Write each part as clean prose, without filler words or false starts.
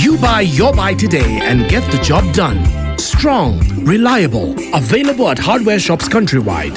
You buy your buy today and get the job done. Strong, reliable, available at hardware shops countrywide.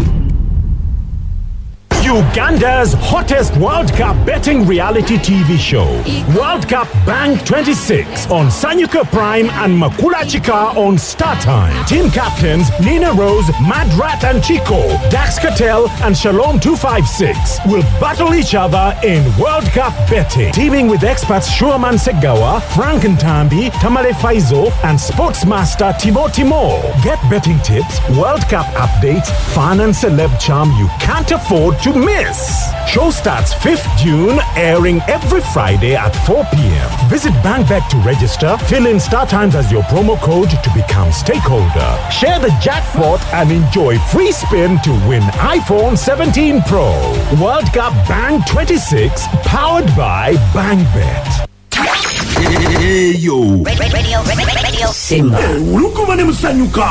Uganda's hottest World Cup betting reality TV show, World Cup Bang 26 on Sanyuka Prime and Makula Chika on Star Time. Team captains Nina Rose, Madrat and Chico, Dax Cattell and Shalom 256 will battle each other in World Cup betting. Teaming with experts Shuaman Segawa, Frank Ntambi, Tamale Faizo and Sportsmaster Timo Timo. Get betting tips, World Cup updates, fun and celeb charm you can't afford to miss. Show starts 5th June, airing every Friday at 4 p.m. Visit BankBet to register, fill in Star Times as your promo code to become stakeholder. Share the jackpot and enjoy free spin to win iPhone 17 Pro. World Cup Bang 26, powered by BankBet. Hey yo. Radio Simba. Ulukuma ne musanyuka.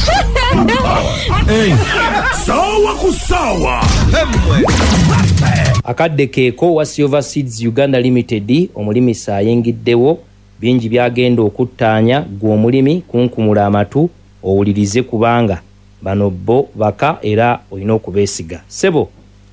Sawa kusawa. Akadde keeko wa Silver Seeds Uganda Limited omulimisa ayengiddewo bingi byagenda okuttaanya gwe omulimi kunkumula amatu owulirize kubanga bano bo baka era olina okubeesiga. Sebo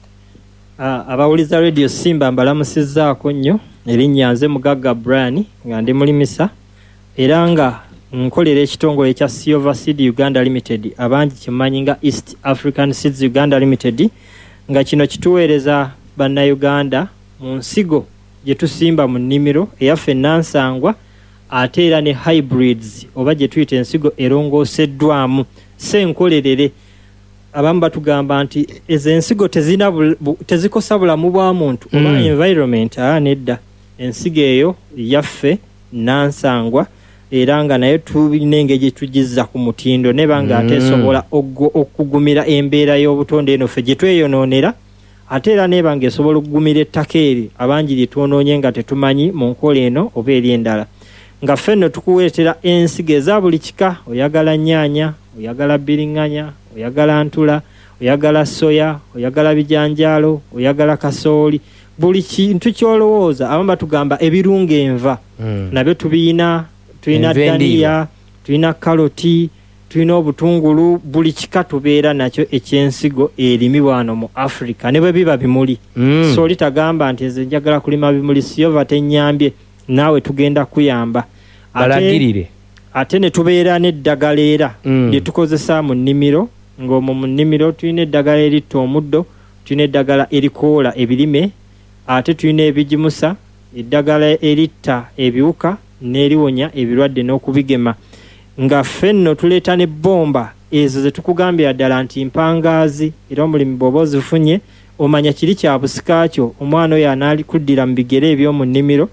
abawuliza Radio Simba mbalamusizzaako nnyo erinnya nze Mugagga Brian nga ndi mulimisa era nga nkolera ekitongole ekya Silver Seed Uganda Limited abangi kimanyi nga East African Seeds Uganda Limited nga kino kituweereza bannayuganda mu nsigo gye tusimba mu nnimiro eyaffe nansangwa ate era ne hybrids oba gye tuyita ensigo erongooseddwamu senkolerere. Abamu batugamba nti ezo ensigo tezikosa bulamu bwa muntu oba environment nedda. Ensigo eyo yaffe nansangwa era nga naye tulina engeri tugizza ku mutindo ne banga ateesobola okugumira embeera y'obutonde eno ffe gye tweyonoonera ate era ne banga esobola okugumira ettaka eri abangi lye twonoonye nga tetumanyi mu nkola eno oba eri endala. Nga ffe nno tukuweetera ensigo eza buli kika. Oyagala nnyaanya, oyagala bbiriŋŋanya, oyagala ntula, oyagala soya, oyagala bijanjaalo, oyagala kasooli, buli kintu ky'olowooza. Abamu batugamba ebirunga enva nabyo tulina daniya, tulina kaloti, tulina obutungulu, buli kika tubeera nakyo ekyensigo erimibwa wano mu Africa ne bwe biba bimuli. So oli tagamba nti nze njagala kulima bimuli siyova tennyambye, naawe tugenda kuyamba. Balagirire. Ate ne tubeera n'eddagala era lye tukozesa mu nnimiro, ng'omwo mu nnimiro tulina eddagala eritta omuddo, tulina eddagala erikoola ebirime, ate tulina ebigimusa, eddagala eritta ebiwuka n'eriwonya ebirwadde n'okubigema. Nga ffe nno tuleeta ne bomba ezo ze tukugambira ddala nti mpangaazi era omulimu bw'oba ozifunye omanya kiri kya busika kyo omwana oyo anaalikuddira mu bigere eby'omu nnimiro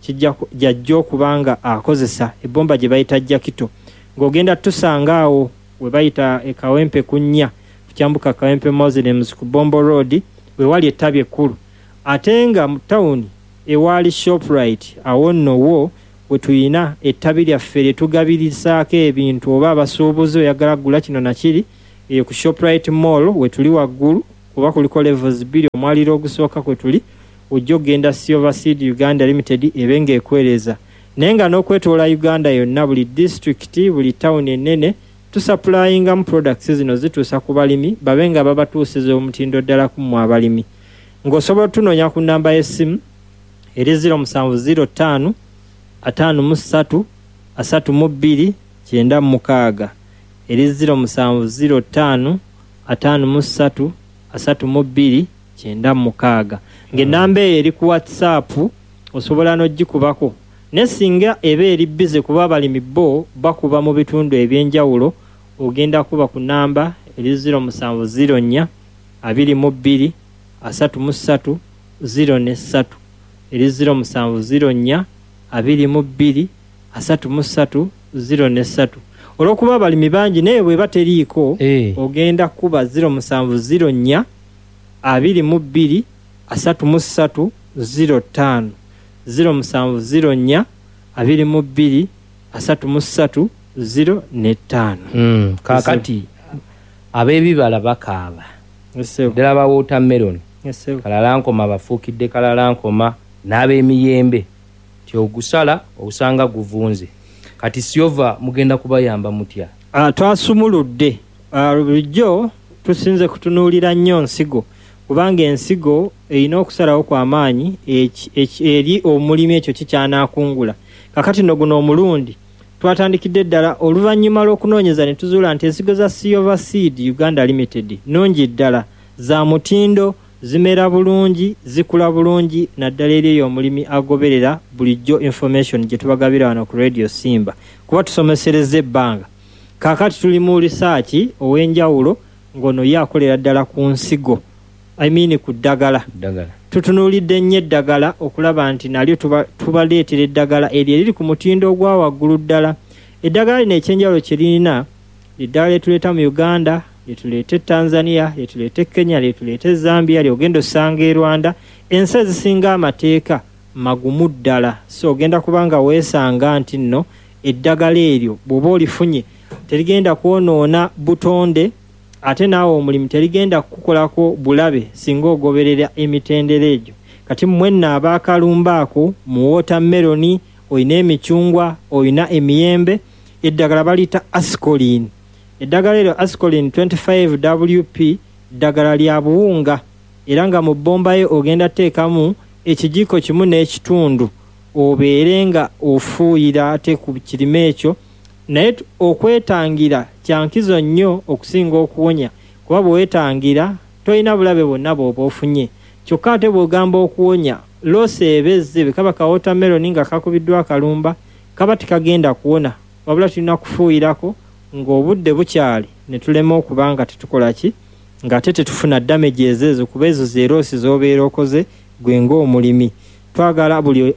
jjajja okubanga akozesa ebbomba gye bayita jakito. Ng'ogenda tusanga awo we bayita ekawempe ku nnya kukyambuka kawempe Muslims ku Bombo Road we wali ettabi ekkulu. Ate nga mu tawuni ewaali Shoprite awo nnowo we tuyina ettabi lyaffe lye tugabirisaako ebintu oba abasuubuzi oyagala gula kino nakiri ku Shoprite Mall we tuli waggulu kuba kuliko levels 2 omwaliro ogusooka kwe tuli ojja ogenda Silver Seed Uganda Limited ebenga ekwereza naye nga n'okwetoola Uganda yonna buli district buli town ennene tusupplyingamu products zino zituusa ku balimi babenga babatuusiza omutindo ddala ku mmwe abalimi. Ng'osobola tunoonya ku nnamba y'essimu eri 0705 53 32 96 eri 0705 53 32 96. Ng'ennamba eyo eri ku WhatsApp osobola n'ogikubako ne singa eba eri bize kuba abalimi bo bakuba mu bitundu ebyenjawulo ogenda kuba ku nnamba eri 0704 22 33 043 eri 0704 22 33 043. Olw'okuba abalimi bangi naye bwe bateriiko ogenda kuba 0704 22 33 05 0704 22 33 045. Kakati ab'ebibala bakaaba ddala ba watermelon kalalankoma bafuukidde kalalankoma n'ab'emiyembe kati ogusala osanga guvunze kati Silver mugenda kubayamba mutya twasumuludde bulijjo tusinze kutunuulira nnyo nsigo kubanga ensigo erina okusalawo kw'amaanyi eri omulimi ekyo kikyanakungula kakati no guno omulundi twatandikidde ddala oluvannyuma lw'okunoonyeza ne tuzuula nti ensigo za Silver Seed Uganda Limited nnungi ddala za mutindo zimera bulungi zikula bulungi naddala eri omulimi agoberera bulijjo information gye tubagabira wano ku Radio Simba kuba tusomesereza ebbanga kakati tuli mu research ow'enjawulo ngono yakolera ddala ku nsigo ku ddagala tutunuulidde nnyo eddagala okulaba nti nalyo tubaleetera eddagala eryo eriri ku mutindo ogwa waggulu ddala eddagala lino ekyenjawulo kye lirina eddagala lyetuleeta mu Uganda lyetuleeta Tanzania lyetuleeta Kenya lyetuleeta Zambia lyogenda osanga e Rwanda ensi ezisinga amateeka magumu ddala so ogenda kubanga weesanga nti nno eddagala eryo bw'oba olifunye terigenda kwonoona butonde ate naawe omulimu terigenda kukolako bulabe singa ogoberera emitendera egyo kati mwenna abaakalumba ako mu watermelon oyina emicungwa oyina emiyembe eddagala baliyita Ascolin eddagala eryo Ascolin 25 WP ddagala lya buwunga era nga mu bbomba ye ogenda teekamu ekijiiko kimu n'ekitundu obeere nga ofuuyira ate ku kirime ekyo naye okwetangira kyankizo nnyo okusinga okuwonya kuba bwewetangira tolina bulabe bwonna bw'oba ofunye kyokka ate bw'ogamba okuwonya loosi ebezze bwe kaba ka watermelon nga kakubiddwa akalumba kaba tikagenda kuwona wabula tulina kufuuyirako ng'obudde bukyali ne tulema okuba nga tetukola ki ng'ate tetufuna damage ezo kuba ezo zeeroosi z'obeera okoze gwe ng'omulimi twagala buli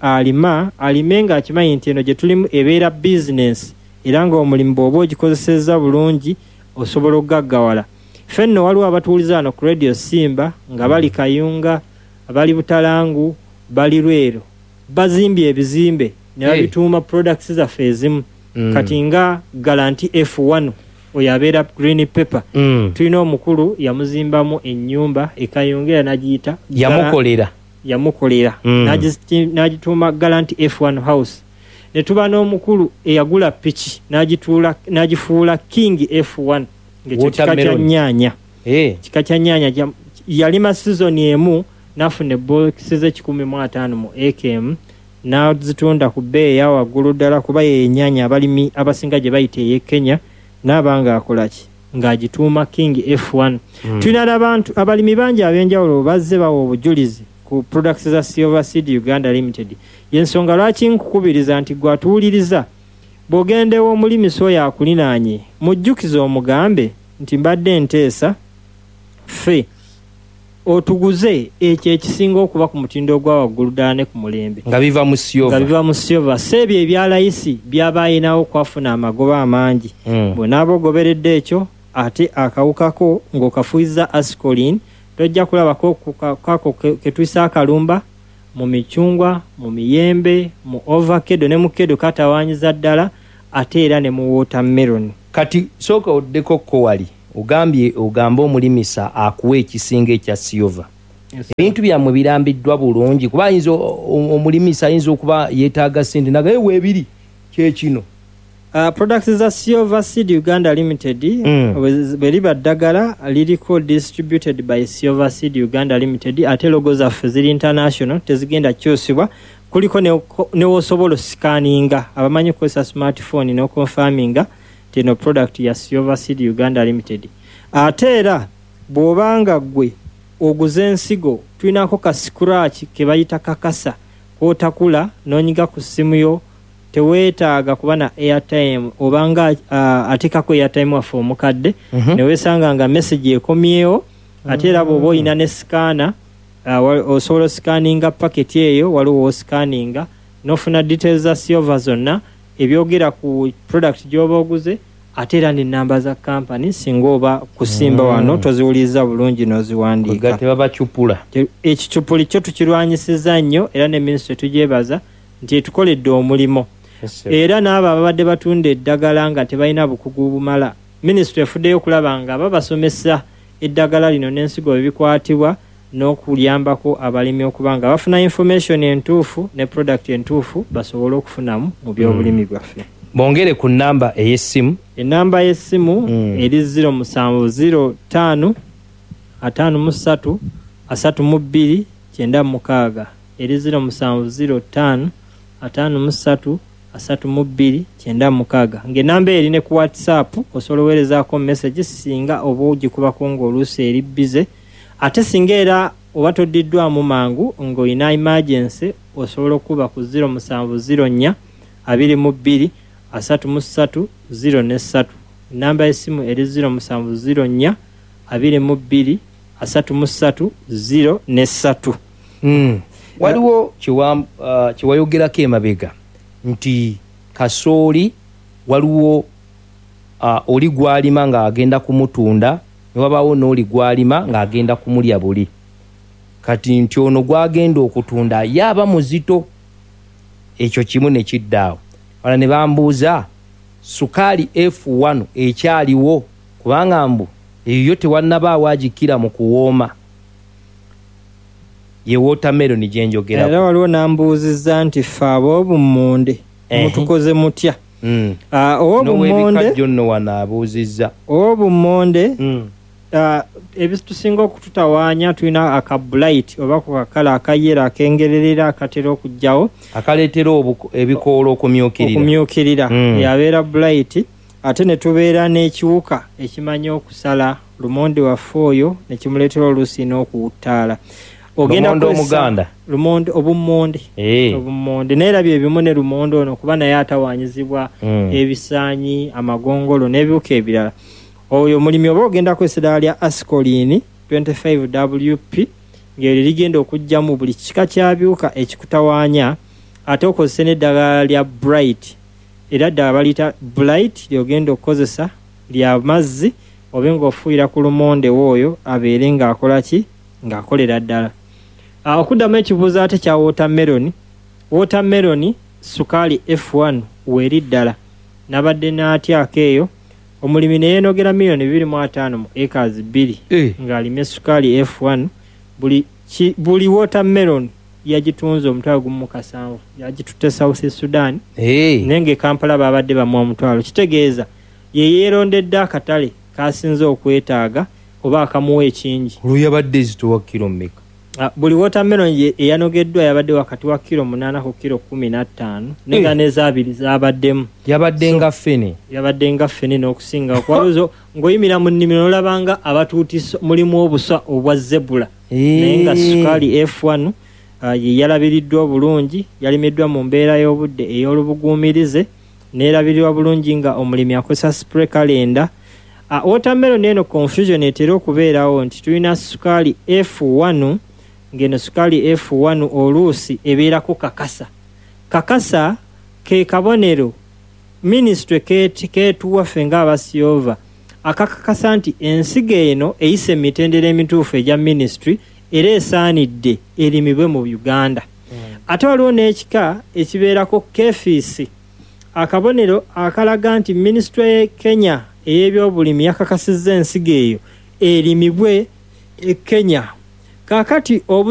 alime ng'akimanyi nti eno gye tulimu ebeera business era ng'omulimu bw'oba ogikozesezza bulungi osobola okugaggawala ffenno waliwo abatuuliza wano ku Radio Simba nga bali Kayunga abali Butalangu bali Lwero bazimbye ebizimbe ne babituuma products zaffe ezimu kati nga Guarantee F1 oyo abeera green pepper tulina omukulu yamuzimbamu ennyumba ekayongera n'agiyita yamukolera n'agituuma Guarantee F1 house ne tuba n'omukulu eyagula piki n'agifuula King F1 ng'ekyo kika kya nnyaanya kika kya nnyaanya yalima season emu n'afuna bookisi ze150 mu AKM n'azitunda ku bbeeyi eya waggulu ddala kuba y'ennyaanya abalimi abasinga gye bayita ey'e Kenya n'abanga akolaki ng'agituuma King F1 tulina n'abantu abalimi bangi ab'enjawulo bazze bawa obujulizi ku products za Silver Seed Uganda Limited yensonga lwaki nkukubiriza nti gwatuwuliriza bw'ogendewo omulimi soya akulinaanye mujjukiza omugambe nti mbadde nteesa ffe otuguze ekyo ekisinga okuba ku mutindo ogwa waggulu ddala ne ku mulembe nga biva mu Silver seebyo ebyalayisi byabayinawo kwafuna amagoba amangi bw'onaaba ogoberedde ekyo ate akawukako ng'okafuyiza Ascolin tojja kulabako kako ketuyisa akalumba mu micungwa mu miyembe mu ovacado ne mu kedo katawanyiza ddala ate era ne mu watermelon kati sooka oddeko ko wali ogamba omulimisa akuwa ekisinga ekya Silver ebintu byammwe birambiddwa bulungi kuba ayinza omulimisa ayinza okuba yeetaaga sente nagaye weebiri kyekino products za Silver Seed Uganda Limited bwe liba ddagala liriko distributed by Silver Seed Uganda Limited ate logo zaffe ziri international tezigenda kyusibwa kuliko newosobola scanninga abamanyi kukozesa smartphone n'okonfaminga tino product ya Silver Seed Uganda Limited ate era bw'obanga gwe oguze ensigo tulinako ka scratch ke bayita kakasa kootakula n'onyiga ku ssimu yo teweetaaga kuba na airtime obanga ateekako airtime waffe omukadde neweesanga nga message ekomyewo ate era bw'oba oyina ne sikaana osobola osikaninga paketi eyo waliwo osikaninga n'ofuna details za Silver zonna ebyogera ku product gy'oba oguze ate era n'ennamba za company singa oba kusimba wano toziwuliriza bulungi n'oziwandiika tebabacupula ekicupuli kyo tukirwanyisiza nnyo era ne ministry tugyebaza nti etukoledde omulimo era n'abo ababadde batunda eddagala nga tebalina bukugu bumala ministry efuddeyo okulaba nga babasomesa eddagala lino n'ensigo bwe bikwatibwa n'okuyambako abalimi okuba nga bafuna information entuufu ne product entuufu basobole okufunamu mu byobulimi bwaffe. Bongere ku namba ey'essimu. Enamba y'essimu eri 0705 53 32 96 eri 0705 53 32 96. Ng'enamba eri ne ku WhatsApp osobola oweerezaako message singa oba ogikubako ng'oluusi eri bize. Ate singa era oba toddiddwamu mangu ng'olina emergency osobola okuba ku 0704 22 33 043. Namba y'essimu eri 0704 22 33 043. Waliwo kiwayogerako emabega nti kasooli waliwo oli gwalima ng'agenda kumutunda ne wabaawo n'oli gwalima ng'agenda kumulya buli. Kati nti ono gwagenda okutunda yaba muzito. Ekyo kimu ne kiddaawo. Wala ne bambuuza sukaali F1 ekyaliwo kubanga mbu eyo tewannabaawo agikira mu kuwooma. Ye watermelon gye njogera. Era waliwo n'ambuuzizza nti ffe ab'obummonde mutukoze mutya. Ow'obummonde nno wanaabuuzizza. Ow'obummonde ebitusinga okututawaanya tulina aka bright oba ku kakala akayera akengererera akatera okujjawo akaleetera ebikoola okumyukirira. Yabeera bright. Ate ne tubeera n'ekiwuka ekimanyi okusala lumonde waffe oyo ne kimuleetera oluusi n'okuwuttaala. Lumonde omuganda. Lumonde obummonde. Obummonde neerabye ebimu ne lumonde ono kuba naye atawaanyizibwa ebisaanyi amagongolo n'ebiwuka ebirala. Oyo mulimi oba ogenda kwesa eddagala lya Ascoline 25 WP ng'eryo ligenda okujjamu buli kika kya biwuka ekikutawaanya. Ate okozesa n'eddagala lya Bright. Era ddala baliyita Bright lyogenda okukozesa lya mazzi oba ng'ofuuyira ku lumonde w'oyo abeere ng'akola ki ng'akolera ddala. Okuddamu ekibuuzo ate kya watermelon. Watermelon sukaali F1 weeri ddala. Nabadde n'atyako eyo. Omulimi ne yeenogera $2.5 mu acres 2 ng'alime sukaali F1. Buli watermelon yagitunze $7,000 yagitutte South Sudan. Nenge Kampala babadde bamuwa $1,000. Kitegeeza ye yeerondedde akatale kasinze okwetaaga oba akamuwa ekingi. Yabadde zitowa kilo mmeka? Buli watermelon eyanogeddwa yabadde wakati wa kilo 8 ku kilo 15 nenga n'ezaabiri zabaddemu. Yabadde nga ffene. Yabadde nga ffene n'okusinga okwaluzo ng'oyimira mu nnimiro olabanga abatuutiso mulimu obuswa obwa zebula. Naye nga sukaali F1 ye yalabiriddwa bulungi, yalimiddwa mu mbeera y'obudde ey'olubuguumirize n'erabirirwa bulungi nga omulimi akozesa spray calendar. Watermelon eno confusion etera okubeerawo nti tulina sukaali F1 ng'eno sukaali F1 oluusi ebeerako kakasa. Kakasa ke kabonero ministry keetuwaffe ng'abasiova akakakasa nti ensigo eno eyise emitendera emituufu egya ministry era esaanidde erimibwe mu Uganda. Ate waliwo n'ekika ekibeerako kefiisi akabonero akalaga nti ministry y'e Kenya ey'ebyobulimi yakakasizza ensigo eyo erimibwe e Kenya. Kaakati